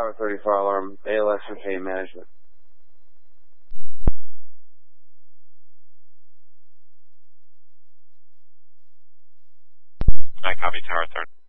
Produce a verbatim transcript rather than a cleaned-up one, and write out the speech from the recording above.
Tower thirty fire alarm, A L S for pain management. I copy Tower thirty.